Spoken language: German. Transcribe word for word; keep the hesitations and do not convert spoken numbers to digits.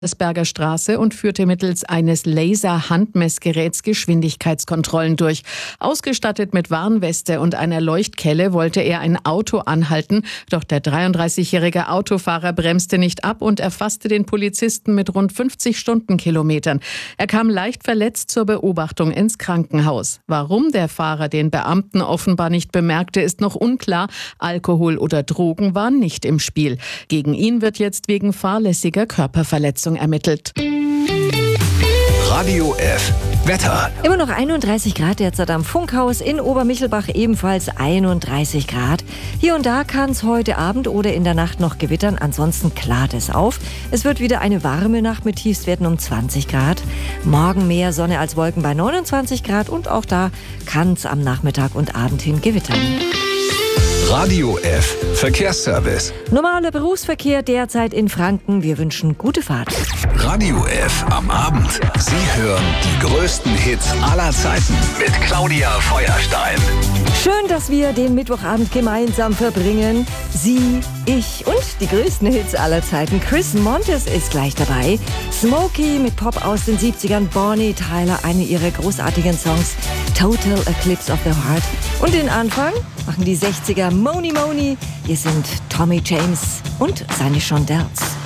Berger Straße und führte mittels eines Laser-Handmessgeräts Geschwindigkeitskontrollen durch. Ausgestattet mit Warnweste und einer Leuchtkelle wollte er ein Auto anhalten, doch der dreiunddreißigjährige Autofahrer bremste nicht ab und erfasste den Polizisten mit rund fünfzig Stundenkilometern. Er kam leicht verletzt zur Beobachtung ins Krankenhaus. Warum der Fahrer den Beamten offenbar nicht bemerkte, ist noch unklar. Alkohol oder Drogen waren nicht im Spiel. Gegen ihn wird jetzt wegen fahrlässiger Körperverletzung ermittelt. Radio F. Wetter. Immer noch einunddreißig Grad derzeit am Funkhaus, in Obermichelbach ebenfalls einunddreißig Grad. Hier und da kann es heute Abend oder in der Nacht noch gewittern, ansonsten klart es auf. Es wird wieder eine warme Nacht mit Tiefstwerten um zwanzig Grad. Morgen mehr Sonne als Wolken bei neunundzwanzig Grad und auch da kann es am Nachmittag und Abend hin gewittern. Radio F. Verkehrsservice. Normaler Berufsverkehr derzeit in Franken. Wir wünschen gute Fahrt. Radio F am Abend. Sie hören die größten Hits aller Zeiten mit Claudia Feuerstein. Schön, dass wir den Mittwochabend gemeinsam verbringen. Sie, ich und die größten Hits aller Zeiten. Chris Montes ist gleich dabei. Smokey mit Pop aus den siebzigern. Bonnie Tyler, eine ihrer großartigen Songs. Total Eclipse of the Heart. Und den Anfang machen die sechziger Moni Moni. Hier sind Tommy James und seine Shondells.